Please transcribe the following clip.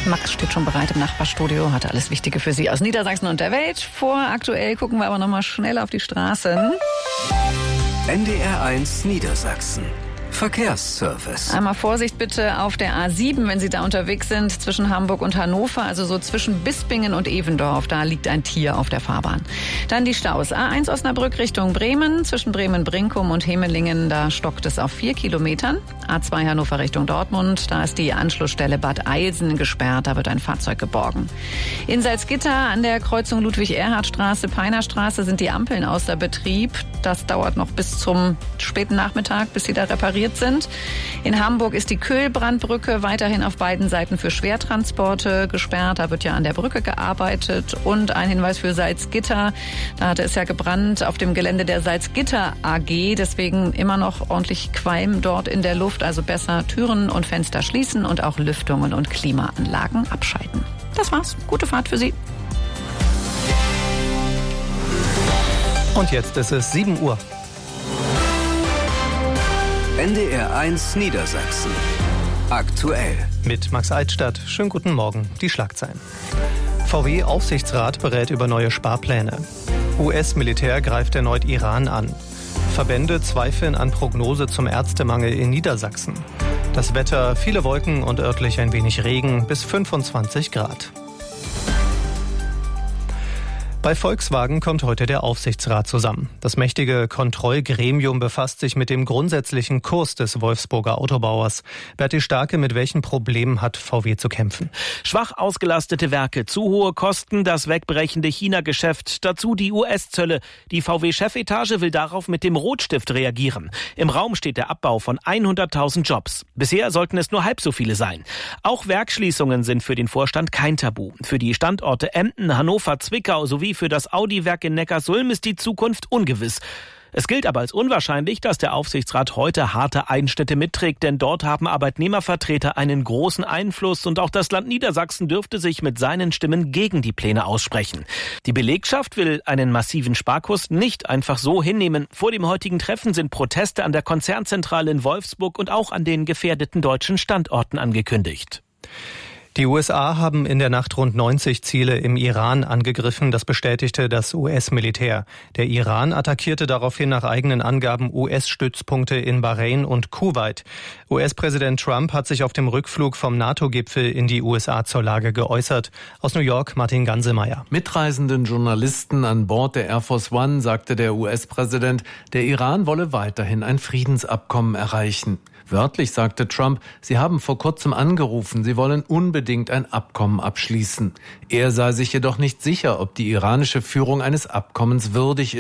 Max steht schon bereit im Nachbarstudio, hat alles Wichtige für Sie aus Niedersachsen und der Welt. Aktuell gucken wir aber nochmal schnell auf die Straßen. NDR1 Niedersachsen. Verkehrsservice. Einmal Vorsicht bitte auf der A7, wenn Sie da unterwegs sind, zwischen Hamburg und Hannover, also so zwischen Bispingen und Evendorf. Da liegt ein Tier auf der Fahrbahn. Dann die Staus. A1 Osnabrück Richtung Bremen, zwischen Bremen-Brinkum und Hemelingen, da stockt es auf 4 Kilometern. A2 Hannover Richtung Dortmund, da ist die Anschlussstelle Bad Eilsen gesperrt, da wird ein Fahrzeug geborgen. In Salzgitter an der Kreuzung Ludwig-Erhard-Straße, Peinerstraße sind die Ampeln außer Betrieb. Das dauert noch bis zum späten Nachmittag, bis sie da repariert sind. In Hamburg ist die Köhlbrandbrücke weiterhin auf beiden Seiten für Schwertransporte gesperrt. Da wird ja an der Brücke gearbeitet. Und ein Hinweis für Salzgitter. Da hatte es ja gebrannt auf dem Gelände der Salzgitter AG. Deswegen immer noch ordentlich Qualm dort in der Luft. Also besser Türen und Fenster schließen und auch Lüftungen und Klimaanlagen abschalten. Das war's. Gute Fahrt für Sie. Und jetzt ist es 7 Uhr. NDR1 Niedersachsen. Aktuell. Mit Max Eitstadt. Schönen guten Morgen. Die Schlagzeilen. VW-Aufsichtsrat berät über neue Sparpläne. US-Militär greift erneut Iran an. Verbände zweifeln an Prognose zum Ärztemangel in Niedersachsen. Das Wetter, viele Wolken und örtlich ein wenig Regen, bis 25 Grad. Bei Volkswagen kommt heute der Aufsichtsrat zusammen. Das mächtige Kontrollgremium befasst sich mit dem grundsätzlichen Kurs des Wolfsburger Autobauers. Berti Starke, mit welchen Problemen hat VW zu kämpfen? Schwach ausgelastete Werke, zu hohe Kosten, das wegbrechende China-Geschäft, dazu die US-Zölle. Die VW-Chefetage will darauf mit dem Rotstift reagieren. Im Raum steht der Abbau von 100.000 Jobs. Bisher sollten es nur halb so viele sein. Auch Werksschließungen sind für den Vorstand kein Tabu. Für die Standorte Emden, Hannover, Zwickau sowie für das Audi-Werk in Neckarsulm ist die Zukunft ungewiss. Es gilt aber als unwahrscheinlich, dass der Aufsichtsrat heute harte Einschnitte mitträgt, denn dort haben Arbeitnehmervertreter einen großen Einfluss und auch das Land Niedersachsen dürfte sich mit seinen Stimmen gegen die Pläne aussprechen. Die Belegschaft will einen massiven Sparkurs nicht einfach so hinnehmen. Vor dem heutigen Treffen sind Proteste an der Konzernzentrale in Wolfsburg und auch an den gefährdeten deutschen Standorten angekündigt. Die USA haben in der Nacht rund 90 Ziele im Iran angegriffen, das bestätigte das US-Militär. Der Iran attackierte daraufhin nach eigenen Angaben US-Stützpunkte in Bahrain und Kuwait. US-Präsident Trump hat sich auf dem Rückflug vom NATO-Gipfel in die USA zur Lage geäußert. Aus New York Martin Gansemeyer. Mitreisenden Journalisten an Bord der Air Force One sagte der US-Präsident, der Iran wolle weiterhin ein Friedensabkommen erreichen. Wörtlich sagte Trump, sie haben vor kurzem angerufen, sie wollen unbedingt ein Abkommen abschließen. Er sei sich jedoch nicht sicher, ob die iranische Führung eines Abkommens würdig ist.